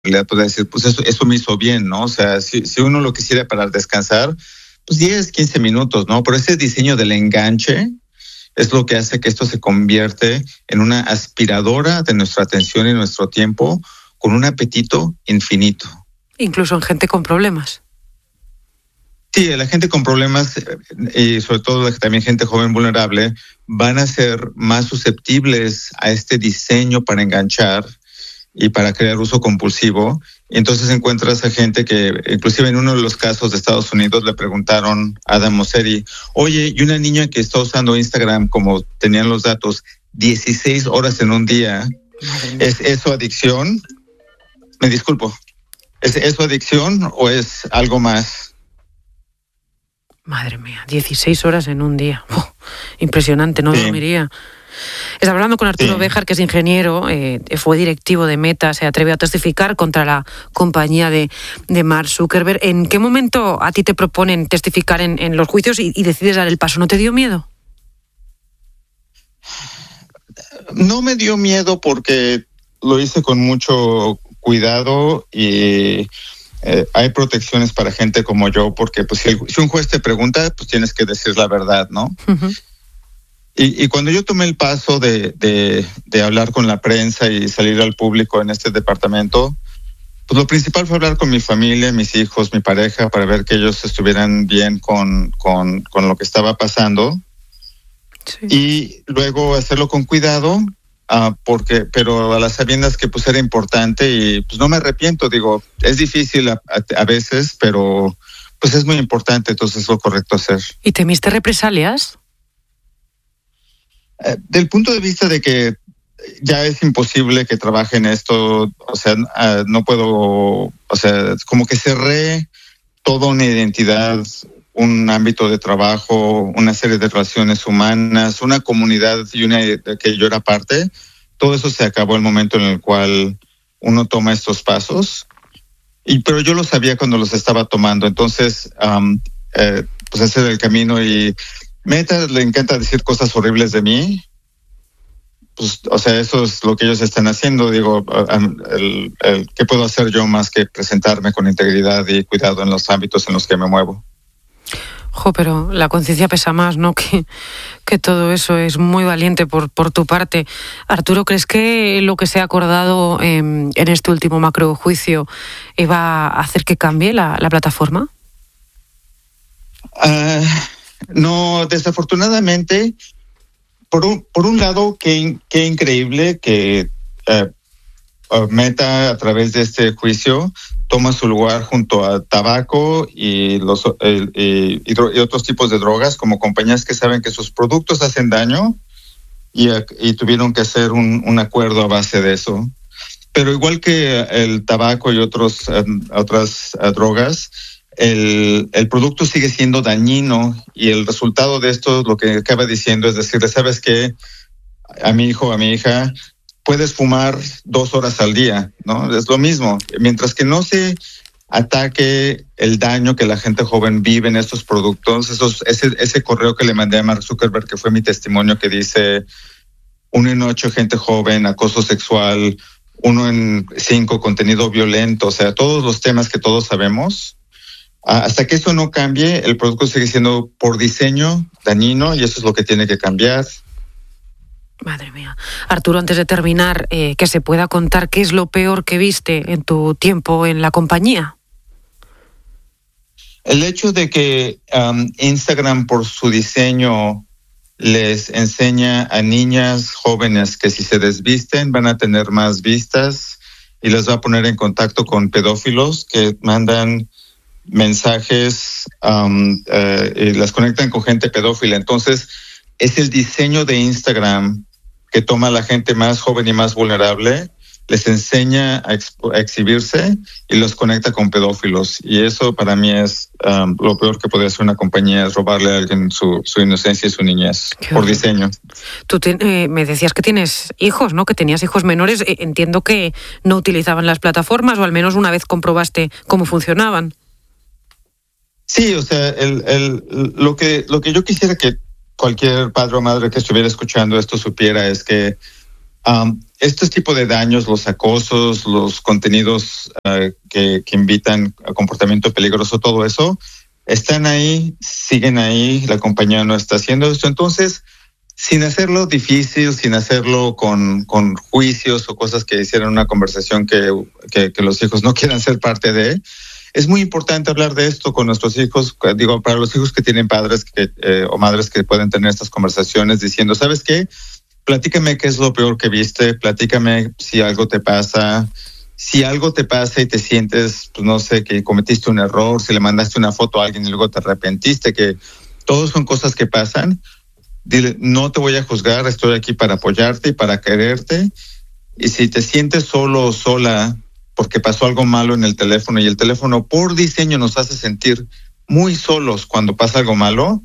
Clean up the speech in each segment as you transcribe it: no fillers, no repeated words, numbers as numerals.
realidad podría decir, pues eso me hizo bien, ¿no? O sea, si uno lo quisiera para descansar, pues 10, 15 minutos, ¿no? Pero ese diseño del enganche es lo que hace que esto se convierte en una aspiradora de nuestra atención y nuestro tiempo con un apetito infinito. Incluso en gente con problemas. Sí, la gente con problemas y sobre todo también gente joven vulnerable van a ser más susceptibles a este diseño para enganchar y para crear uso compulsivo. Y entonces encuentras a gente que, inclusive en uno de los casos de Estados Unidos, le preguntaron a Adam Mosseri, oye, y una niña que está usando Instagram, como tenían los datos, 16 horas en un día, ¿es eso adicción? Me disculpo. ¿Es eso adicción o es algo más? Madre mía, 16 horas en un día. Impresionante, no dormiría. Estaba hablando con Arturo Béjar, que es ingeniero, fue directivo de Meta, se atrevió a testificar contra la compañía de Mark Zuckerberg. ¿En qué momento a ti te proponen testificar en los juicios y decides dar el paso? ¿No te dio miedo? No me dio miedo porque lo hice con mucho cuidado y hay protecciones para gente como yo, porque pues si un juez te pregunta, pues tienes que decir la verdad, ¿no? Uh-huh. Y cuando yo tomé el paso de hablar con la prensa y salir al público en este departamento, pues lo principal fue hablar con mi familia, mis hijos, mi pareja, para ver que ellos estuvieran bien con lo que estaba pasando. Sí. Y luego hacerlo con cuidado, pero a las sabiendas que pues era importante y pues no me arrepiento, digo, es difícil a veces, pero pues es muy importante, entonces es lo correcto hacer. ¿Y temiste represalias? Del punto de vista de que ya es imposible que trabaje en esto, o sea, no puedo, o sea, como que cerré toda una identidad, un ámbito de trabajo, una serie de relaciones humanas, una comunidad y una de que yo era parte. Todo eso se acabó el momento en el cual uno toma estos pasos, pero yo lo sabía cuando los estaba tomando. Entonces, pues ese era el camino. Y Meta le encanta decir cosas horribles de mí. Pues, o sea, eso es lo que ellos están haciendo. Digo, ¿qué puedo hacer yo más que presentarme con integridad y cuidado en los ámbitos en los que me muevo? Pero la conciencia pesa más, ¿no? Que todo eso. Es muy valiente por tu parte. Arturo, ¿crees que lo que se ha acordado en este último macrojuicio va a hacer que cambie la plataforma? No, desafortunadamente, por un lado, qué increíble que Meta, a través de este juicio, toma su lugar junto a tabaco y otros tipos de drogas, como compañías que saben que sus productos hacen daño y tuvieron que hacer un acuerdo a base de eso. Pero igual que el tabaco y otras drogas, el producto sigue siendo dañino y el resultado de esto, lo que acaba diciendo es decirle, ¿sabes qué? A mi hijo, a mi hija, puedes fumar 2 horas al día, ¿no? Es lo mismo. Mientras que no se ataque el daño que la gente joven vive en estos productos, ese correo que le mandé a Mark Zuckerberg, que fue mi testimonio, que dice 1 en 8 gente joven, acoso sexual, 1 en 5 contenido violento, o sea, todos los temas que todos sabemos. Hasta que eso no cambie, el producto sigue siendo por diseño dañino y eso es lo que tiene que cambiar. Madre mía. Arturo, antes de terminar, que se pueda contar qué es lo peor que viste en tu tiempo en la compañía. El hecho de que Instagram, por su diseño, les enseña a niñas jóvenes que si se desvisten van a tener más vistas y les va a poner en contacto con pedófilos que mandan mensajes y las conectan con gente pedófila. Entonces, es el diseño de Instagram que toma a la gente más joven y más vulnerable, les enseña a exhibirse y los conecta con pedófilos. Y eso para mí es lo peor que puede hacer una compañía, es robarle a alguien su inocencia y su niñez por diseño. Tú me decías que tienes hijos, ¿no? Que tenías hijos menores. Entiendo que no utilizaban las plataformas o al menos una vez comprobaste cómo funcionaban. Sí, o sea, lo que yo quisiera que cualquier padre o madre que estuviera escuchando esto supiera es que este tipo de daños, los acosos, los contenidos que invitan a comportamiento peligroso, todo eso, están ahí, siguen ahí, la compañía no está haciendo esto. Entonces, sin hacerlo difícil, sin hacerlo con juicios o cosas que hicieran una conversación que los hijos no quieran ser parte de, es muy importante hablar de esto con nuestros hijos, digo, para los hijos que tienen padres o madres que pueden tener estas conversaciones diciendo, ¿sabes qué? Platícame qué es lo peor que viste, platícame si algo te pasa. Si algo te pasa y te sientes, pues no sé, que cometiste un error, si le mandaste una foto a alguien y luego te arrepentiste, que todos son cosas que pasan, dile, no te voy a juzgar, estoy aquí para apoyarte y para quererte. Y si te sientes solo o sola porque pasó algo malo en el teléfono, y el teléfono por diseño nos hace sentir muy solos cuando pasa algo malo,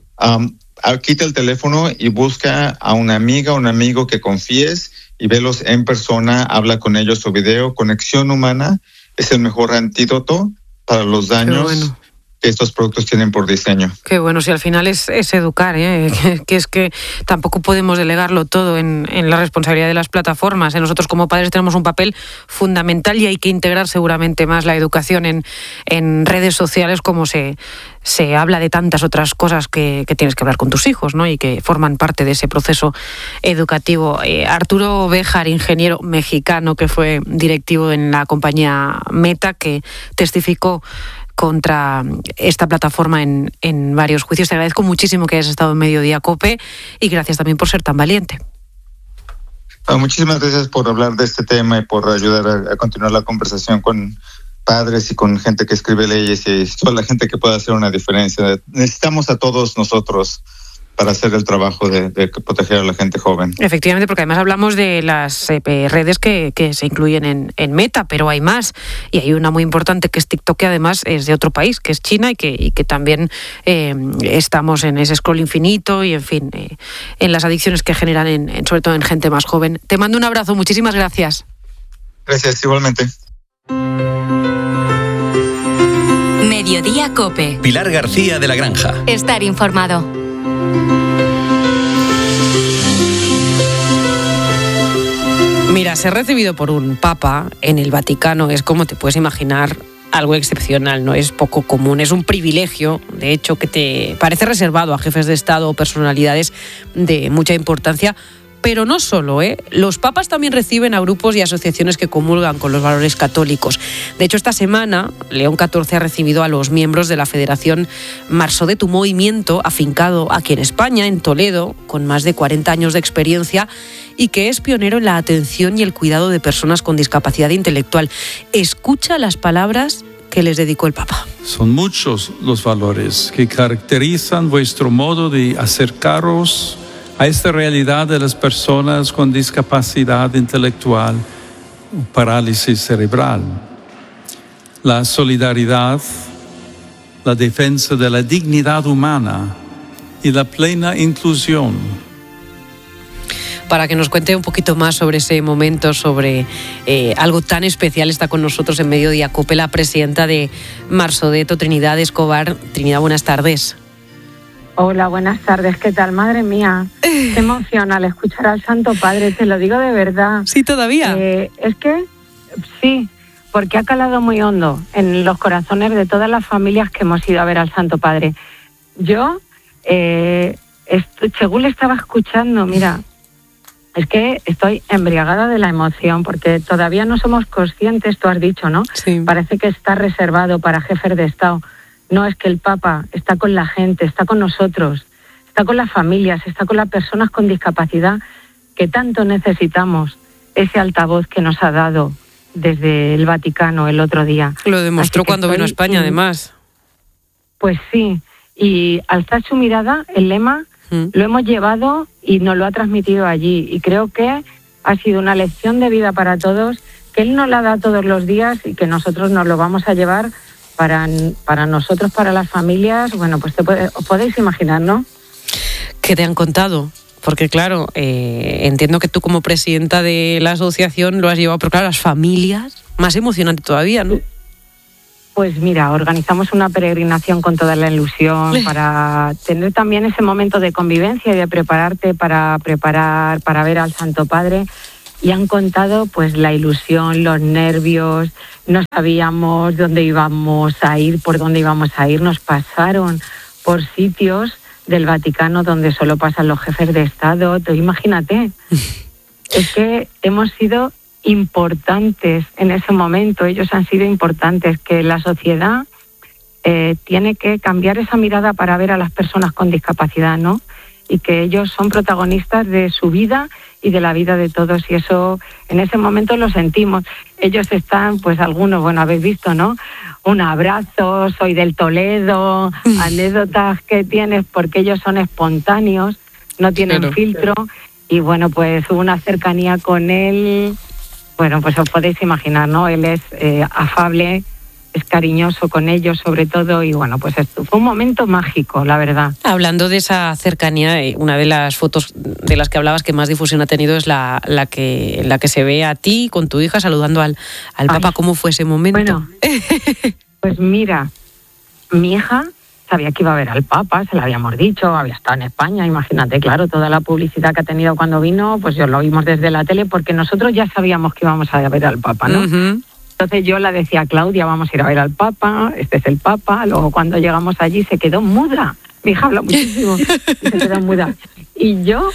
quita el teléfono y busca a una amiga o un amigo que confíes y velos en persona, habla con ellos o video. Conexión humana es el mejor antídoto para los daños que estos productos tienen por diseño. Qué bueno, si al final es educar, que es que tampoco podemos delegarlo todo en la responsabilidad de las plataformas. Nosotros como padres tenemos un papel fundamental y hay que integrar seguramente más la educación en redes sociales, como se habla de tantas otras cosas que tienes que hablar con tus hijos, ¿no? Y que forman parte de ese proceso educativo. Arturo Béjar, ingeniero mexicano que fue directivo en la compañía Meta, que testificó contra esta plataforma en varios juicios. Te agradezco muchísimo que hayas estado en Mediodía COPE y gracias también por ser tan valiente. Muchísimas gracias por hablar de este tema y por ayudar a continuar la conversación con padres y con gente que escribe leyes y toda la gente que pueda hacer una diferencia. Necesitamos a todos nosotros para hacer el trabajo de proteger a la gente joven. Efectivamente, porque además hablamos de las redes que se incluyen en Meta, pero hay más. Y hay una muy importante que es TikTok, que además es de otro país, que es China, y que también estamos en ese scroll infinito y, en fin, en las adicciones que generan, sobre todo en gente más joven. Te mando un abrazo, muchísimas gracias. Gracias, igualmente. Mediodía COPE. Pilar García de la Granja. Estar informado. Mira, ser recibido por un papa en el Vaticano es, como te puedes imaginar, algo excepcional, no es poco común, es un privilegio, de hecho, que te parece reservado a jefes de Estado o personalidades de mucha importancia. Pero no solo, los papas también reciben a grupos y asociaciones que comulgan con los valores católicos. De hecho, esta semana, León XIV ha recibido a los miembros de la Federación Marsodet, un movimiento afincado aquí en España, en Toledo, con más de 40 años de experiencia y que es pionero en la atención y el cuidado de personas con discapacidad intelectual. Escucha las palabras que les dedicó el Papa. Son muchos los valores que caracterizan vuestro modo de acercaros a esta realidad de las personas con discapacidad intelectual o parálisis cerebral. La solidaridad, la defensa de la dignidad humana y la plena inclusión. Para que nos cuente un poquito más sobre ese momento, sobre algo tan especial, está con nosotros en Mediodía COPE la presidenta de Marsodet, Trinidad Escobar. Trinidad, buenas tardes. Hola, buenas tardes. ¿Qué tal? Madre mía, qué emocional escuchar al Santo Padre, te lo digo de verdad. Sí, todavía. Es que sí, porque ha calado muy hondo en los corazones de todas las familias que hemos ido a ver al Santo Padre. Yo, según le estaba escuchando, mira, es que estoy embriagada de la emoción, porque todavía no somos conscientes, tú has dicho, ¿no? Sí. Parece que está reservado para jefes de Estado. No, es que el Papa está con la gente, está con nosotros, está con las familias, está con las personas con discapacidad que tanto necesitamos, ese altavoz que nos ha dado desde el Vaticano el otro día. Lo demostró cuando vino a España, además. Pues sí, y alzar su mirada, el lema, lo hemos llevado y nos lo ha transmitido allí. Y creo que ha sido una lección de vida para todos, que Él nos la da todos los días y que nosotros nos lo vamos a llevar para nosotros, para las familias. Bueno, pues os podéis imaginar, ¿no? ¿Qué te han contado? Porque claro, entiendo que tú como presidenta de la asociación lo has llevado, pero claro, las familias, más emocionante todavía, ¿no? Pues mira, organizamos una peregrinación con toda la ilusión para tener también ese momento de convivencia y de prepararte para ver al Santo Padre. y han contado pues la ilusión, los nervios, no sabíamos dónde íbamos a ir, por dónde íbamos a ir, nos pasaron por sitios del Vaticano donde solo pasan los jefes de Estado. Tú imagínate, es que hemos sido importantes en ese momento, ellos han sido importantes, que la sociedad tiene que cambiar esa mirada para ver a las personas con discapacidad, ¿no? Y que ellos son protagonistas de su vida y de la vida de todos, y eso en ese momento lo sentimos. Ellos están, pues algunos, bueno, habéis visto, ¿no? Un abrazo, soy del Toledo, anécdotas que tienes, porque ellos son espontáneos, no tienen filtro, y bueno, pues hubo una cercanía con él, bueno, pues os podéis imaginar, ¿no? Él es afable, es cariñoso con ellos sobre todo, y bueno, pues esto fue un momento mágico, la verdad. Hablando de esa cercanía, una de las fotos de las que hablabas que más difusión ha tenido es la que se ve a ti con tu hija saludando al Papa. ¿Cómo fue ese momento? Bueno, pues mira, mi hija sabía que iba a ver al Papa, se lo habíamos dicho, había estado en España, imagínate, claro, toda la publicidad que ha tenido cuando vino, pues yo lo vimos desde la tele, porque nosotros ya sabíamos que íbamos a ver al Papa, ¿no? Uh-huh. Entonces yo le decía a Claudia, vamos a ir a ver al Papa, este es el Papa. Luego cuando llegamos allí se quedó muda. Mi hija habla muchísimo y se quedó muda. Y yo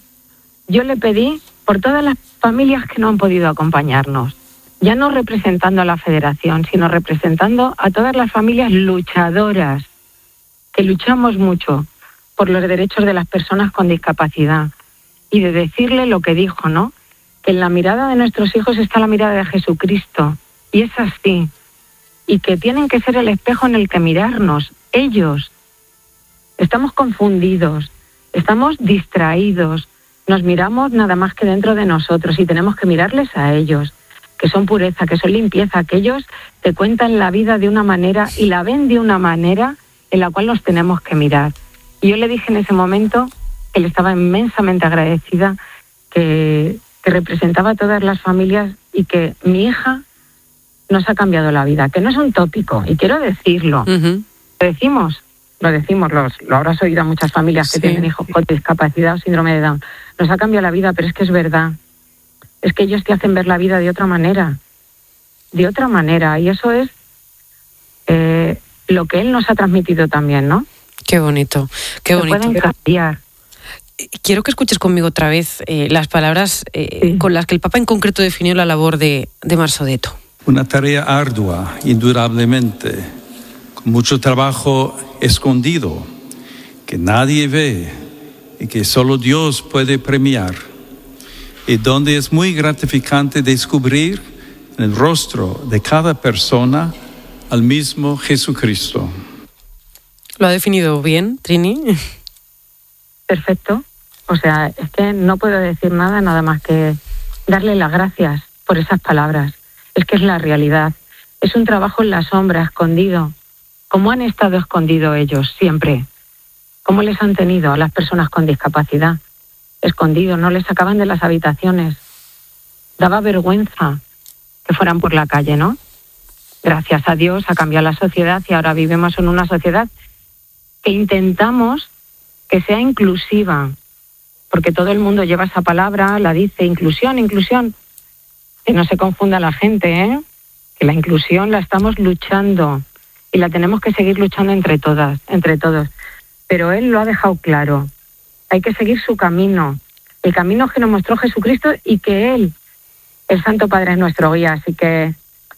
le pedí por todas las familias que no han podido acompañarnos, ya no representando a la Federación, sino representando a todas las familias luchadoras, que luchamos mucho por los derechos de las personas con discapacidad. Y de decirle lo que dijo, ¿no? Que en la mirada de nuestros hijos está la mirada de Jesucristo. Y es así, y que tienen que ser el espejo en el que mirarnos. Ellos estamos confundidos, estamos distraídos, nos miramos nada más que dentro de nosotros y tenemos que mirarles a ellos, que son pureza, que son limpieza, que ellos te cuentan la vida de una manera y la ven de una manera en la cual nos tenemos que mirar. Y yo le dije en ese momento que le estaba inmensamente agradecida, que representaba a todas las familias y que mi hija nos ha cambiado la vida, que no es un tópico, y quiero decirlo. Uh-huh. Lo decimos, lo habrás oído a muchas familias que tienen hijos con discapacidad o síndrome de Down. Nos ha cambiado la vida, pero es que es verdad. Es que ellos te hacen ver la vida de otra manera, y eso es lo que él nos ha transmitido también, ¿no? Qué bonito, qué bonito. Pueden cambiar. Quiero que escuches conmigo otra vez las palabras con las que el Papa en concreto definió la labor de Marsodetto. Una tarea ardua, indudablemente, con mucho trabajo escondido, que nadie ve y que solo Dios puede premiar, y donde es muy gratificante descubrir en el rostro de cada persona al mismo Jesucristo. ¿Lo ha definido bien, Trini? Perfecto. O sea, es que no puedo decir nada más que darle las gracias por esas palabras. Es que es la realidad. Es un trabajo en la sombra, escondido. ¿Cómo han estado escondidos ellos siempre? ¿Cómo les han tenido a las personas con discapacidad? Escondidos, no les sacaban de las habitaciones. Daba vergüenza que fueran por la calle, ¿no? Gracias a Dios ha cambiado la sociedad y ahora vivimos en una sociedad que intentamos que sea inclusiva, porque todo el mundo lleva esa palabra, la dice, inclusión. Que no se confunda la gente, que la inclusión la estamos luchando y la tenemos que seguir luchando entre todos. Pero él lo ha dejado claro. Hay que seguir su camino, el camino que nos mostró Jesucristo, y que él, el Santo Padre, es nuestro guía. Así que,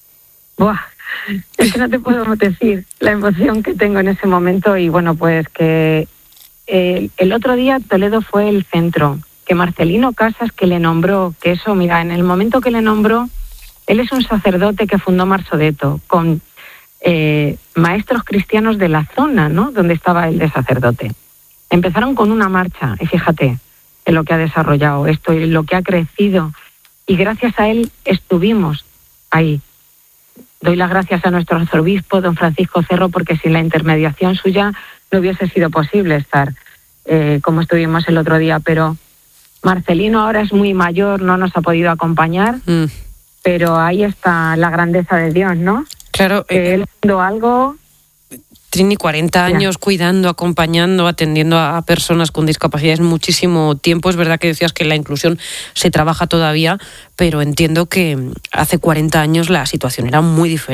es que no te puedo decir la emoción que tengo en ese momento. Y bueno, pues que el otro día Toledo fue el centro, que Marcelino Casas, que le nombró, que eso, mira, en el momento que le nombró, él es un sacerdote que fundó Marsodetto con maestros cristianos de la zona, ¿no?, donde estaba él de sacerdote. Empezaron con una marcha, y fíjate en lo que ha desarrollado esto y lo que ha crecido, y gracias a él estuvimos ahí. Doy las gracias a nuestro arzobispo, don Francisco Cerro, porque sin la intermediación suya no hubiese sido posible estar como estuvimos el otro día, pero Marcelino ahora es muy mayor, no nos ha podido acompañar, pero ahí está la grandeza de Dios, ¿no? Claro. Él haciendo algo Trini, 40 años cuidando, acompañando, atendiendo a personas con discapacidades muchísimo tiempo. Es verdad que decías que la inclusión se trabaja todavía, pero entiendo que hace 40 años la situación era muy diferente.